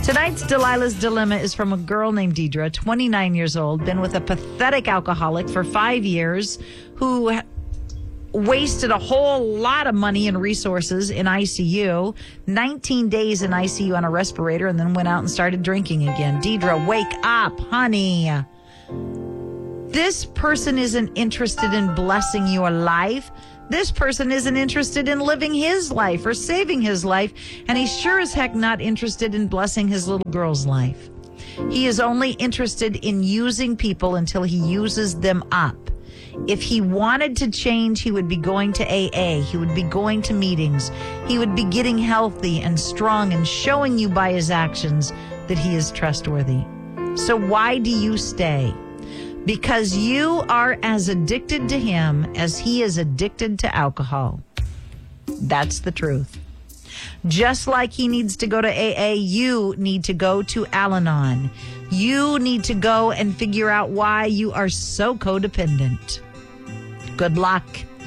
Tonight's Delilah's Dilemma is from a girl named Deidre, 29 years old, been with a pathetic alcoholic for 5 years, who wasted a whole lot of money and resources in ICU, 19 days in ICU on a respirator, and then went out and started drinking again. Deidre, wake up, honey. This person isn't interested in blessing your life. This person isn't interested in living his life or saving his life, and he's sure as heck not interested in blessing his little girl's life. He is only interested in using people until he uses them up. If he wanted to change, he would be going to AA. He would be going to meetings. He would be getting healthy and strong and showing you by his actions that he is trustworthy. So why do you stay? Because you are as addicted to him as he is addicted to alcohol. That's the truth. Just like he needs to go to AA, you need to go to Al-Anon. You need to go and figure out why you are so codependent. Good luck.